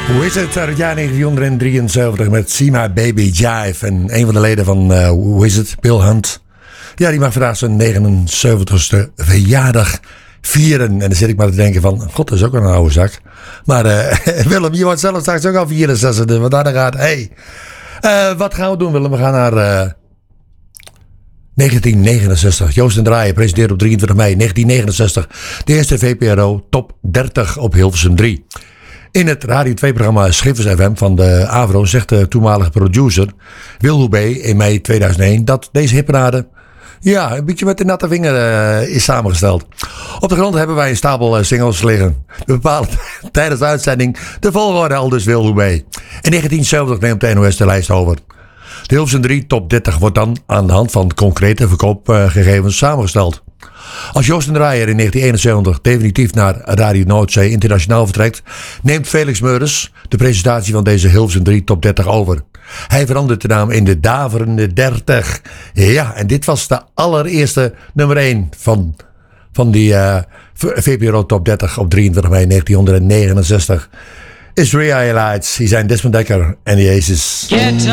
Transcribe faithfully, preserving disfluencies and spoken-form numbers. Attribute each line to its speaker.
Speaker 1: Hoe is het? Uit het jaar negentien drieënzeventig met See My Baby Jive. En een van de leden van uh, Hoe is het? Bill Hunt. Ja, die mag vandaag zijn negenenzeventigste verjaardag vieren. En dan zit ik maar te denken van, god, dat is ook een oude zak. Maar uh, Willem, je wordt zelf straks ook al vierenzestig. Wat daar gaat, hey. Uh, wat gaan we doen, Willem? We gaan naar uh, negentien negenenzestig. Joost en Draaien presenteert op drieëntwintig mei negentien negenenzestig de eerste V P R O Top dertig op Hilversum drie. In het Radio twee-programma Schippers F M van de AVRO zegt de toenmalige producer Wil Hoebe in mei tweeduizend één dat deze hitparade ja, een beetje met de natte vinger uh, is samengesteld. Op de grond hebben wij een stapel uh, singles liggen. We bepalen tijdens de uitzending de volgorde, aldus Wil Hoebe. In negentien zeventig neemt de N O S de lijst over. De Hilversum drie Top dertig wordt dan aan de hand van concrete verkoopgegevens samengesteld. Als Joost en Draaier in negentien eenenzeventig definitief naar Radio Noordzee internationaal vertrekt, neemt Felix Meurders de presentatie van deze Hilversum drie Top dertig over. Hij verandert de naam in de Daverende dertig. Ja, en dit was de allereerste nummer één van, van die uh, V P R O Top dertig op drieëntwintig mei negentien negenenzestig. Israelites, die zijn Desmond Dekker en The Aces.